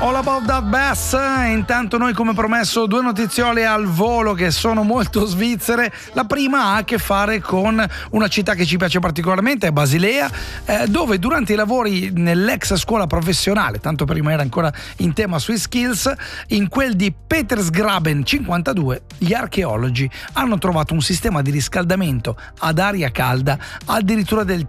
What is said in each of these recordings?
All About That Bass. Intanto noi, come promesso, due notiziole al volo che sono molto svizzere. La prima ha a che fare con una città che ci piace particolarmente, è Basilea, dove durante i lavori nell'ex scuola professionale, tanto per rimanere ancora in tema sui skills, in quel di Petersgraben 52, gli archeologi hanno trovato un sistema di riscaldamento ad aria calda addirittura del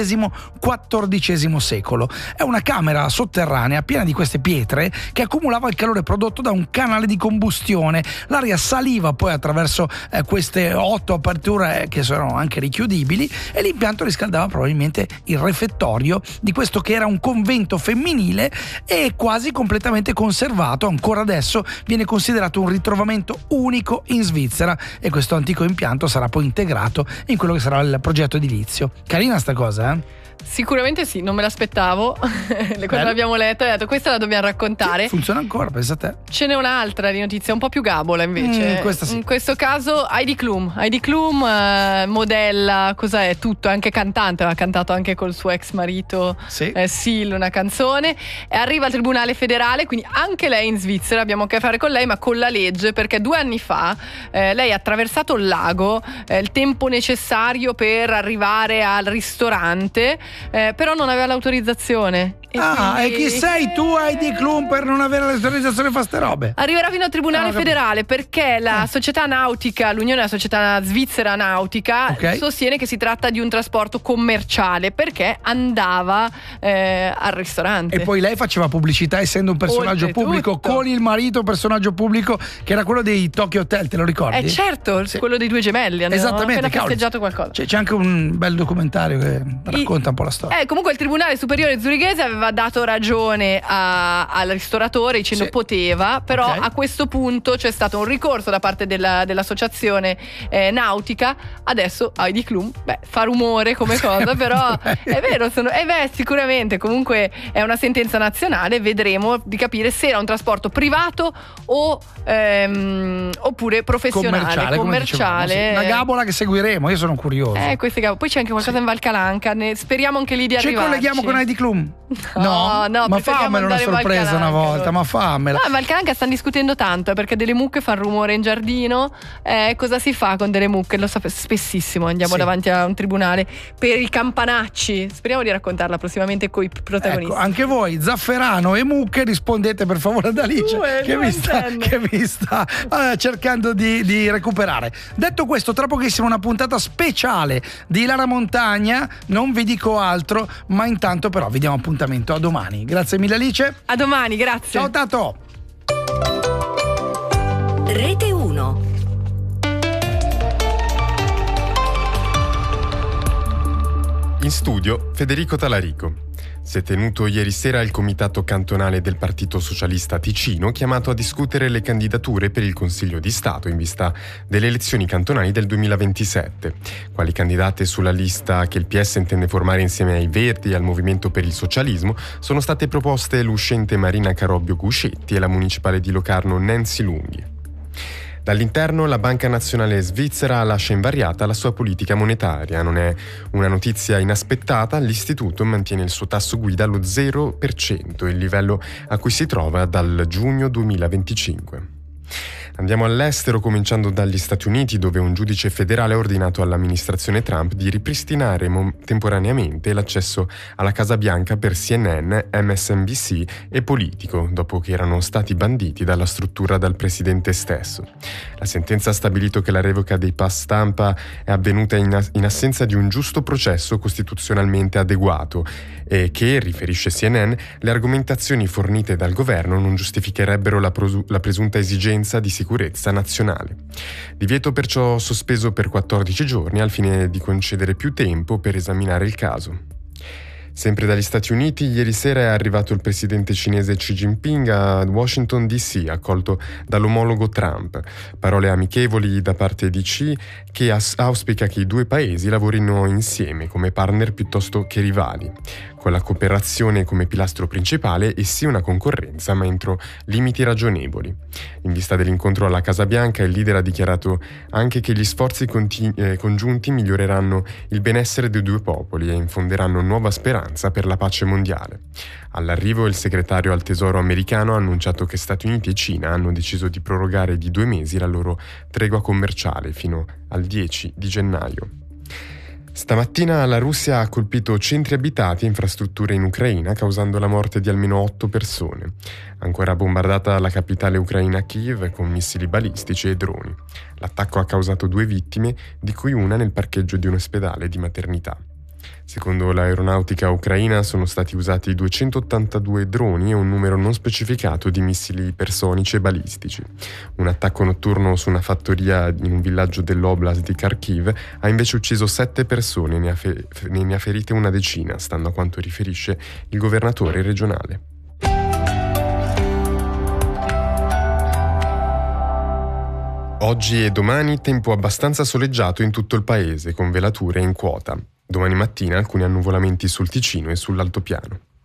XIII-XIV secolo. È una camera sotterranea piena di queste pietre che accumulava il calore prodotto da un canale di combustione. L'aria saliva poi attraverso queste 8 aperture che sono anche richiudibili, e l'impianto riscaldava probabilmente il refettorio di questo che era un convento femminile e quasi completamente conservato. Ancora adesso viene considerato un ritrovamento unico in Svizzera, e questo antico impianto sarà poi integrato in quello che sarà il progetto edilizio. Carina sta cosa, eh? Sicuramente sì, non me l'aspettavo. Quando l'abbiamo letta ho detto questa la dobbiamo raccontare. Sì, funziona ancora, pensa a te. Ce n'è un'altra di notizia un po' più gabola invece. Questa sì. In questo caso Heidi Klum, modella, cosa è? Tutto, anche cantante, ha cantato anche col suo ex marito Seal una canzone, e arriva al Tribunale federale, quindi anche lei in Svizzera, abbiamo a che fare con lei ma con la legge, perché 2 anni fa lei ha attraversato il lago, il tempo necessario per arrivare al ristorante, però non aveva l'autorizzazione. E chi sei tu, Heidi Klum, per non avere l'autorizzazione a fare ste robe? Arriverà fino al Tribunale federale perché la società nautica, l'Unione della Società Svizzera Nautica, sostiene che si tratta di un trasporto commerciale perché andava al ristorante. E poi lei faceva pubblicità essendo un personaggio pubblico, con il marito personaggio pubblico che era quello dei Tokyo Hotel, te lo ricordi? Certo, quello dei 2 gemelli. Esattamente, appena festeggiato qualcosa. C'è anche un bel documentario che racconta un po' la storia. Comunque il Tribunale Superiore zurighese aveva dato ragione al ristoratore dicendo poteva, però a questo punto c'è stato un ricorso da parte dell'associazione nautica. Adesso Heidi Klum fa rumore come cosa, però è vero, sicuramente comunque è una sentenza nazionale, vedremo di capire se era un trasporto privato o oppure professionale, commerciale. Una gabola che seguiremo, io sono curioso. Poi c'è anche qualcosa in Val Calanca, speriamo anche lì di arrivarci. Ci colleghiamo con Heidi Klum? No, ma fammela una sorpresa una volta, ma fammela. Ma Val Calanca stanno discutendo tanto perché delle mucche fanno rumore in giardino. Cosa si fa con delle mucche? Lo so, spessissimo andiamo davanti a un tribunale per i campanacci. Speriamo di raccontarla prossimamente coi protagonisti. Anche voi, Zafferano e mucche, rispondete per favore ad Alice che vi sta cercando di recuperare. Detto questo, tra pochissimo una puntata speciale di Lara Montagna, non vi dico altro, ma intanto però vi diamo appuntamento a domani. Grazie mille Alice. A domani, grazie. Ciao Tato. Rete 1. In studio Federico Talarico. Si è tenuto ieri sera il Comitato Cantonale del Partito Socialista Ticino, chiamato a discutere le candidature per il Consiglio di Stato in vista delle elezioni cantonali del 2027. Quali candidate sulla lista che il PS intende formare insieme ai Verdi e al Movimento per il Socialismo sono state proposte l'uscente Marina Carobbio Guscetti e la municipale di Locarno Nancy Lunghi. Dall'interno la Banca Nazionale Svizzera lascia invariata la sua politica monetaria. Non è una notizia inaspettata, l'istituto mantiene il suo tasso guida allo 0%, il livello a cui si trova dal giugno 2025. Andiamo all'estero, cominciando dagli Stati Uniti, dove un giudice federale ha ordinato all'amministrazione Trump di ripristinare temporaneamente l'accesso alla Casa Bianca per CNN, MSNBC e Politico, dopo che erano stati banditi dalla struttura dal presidente stesso. La sentenza ha stabilito che la revoca dei pass stampa è avvenuta in assenza di un giusto processo costituzionalmente adeguato e che, riferisce CNN, le argomentazioni fornite dal governo non giustificherebbero la presunta esigenza di sicurezza nazionale. Divieto perciò sospeso per 14 giorni al fine di concedere più tempo per esaminare il caso. Sempre dagli Stati Uniti, ieri sera è arrivato il presidente cinese Xi Jinping a Washington DC, accolto dall'omologo Trump. Parole amichevoli da parte di Xi, che auspica che i due paesi lavorino insieme come partner piuttosto che rivali. con la cooperazione come pilastro principale e sì una concorrenza, ma entro limiti ragionevoli. In vista dell'incontro alla Casa Bianca, il leader ha dichiarato anche che gli sforzi congiunti miglioreranno il benessere dei due popoli e infonderanno nuova speranza per la pace mondiale. All'arrivo, il segretario al Tesoro americano ha annunciato che Stati Uniti e Cina hanno deciso di prorogare di 2 mesi la loro tregua commerciale fino al 10 di gennaio. Stamattina la Russia ha colpito centri abitati e infrastrutture in Ucraina, causando la morte di almeno 8 persone. Ancora bombardata la capitale ucraina Kiev con missili balistici e droni. L'attacco ha causato 2 vittime, di cui una nel parcheggio di un ospedale di maternità. Secondo l'aeronautica ucraina sono stati usati 282 droni e un numero non specificato di missili ipersonici e balistici. Un attacco notturno su una fattoria in un villaggio dell'oblast di Kharkiv ha invece ucciso 7 persone e ne ha ferite una decina, stando a quanto riferisce il governatore regionale. Oggi e domani tempo abbastanza soleggiato in tutto il paese, con velature in quota. Domani mattina alcuni annuvolamenti sul Ticino e sull'altopiano.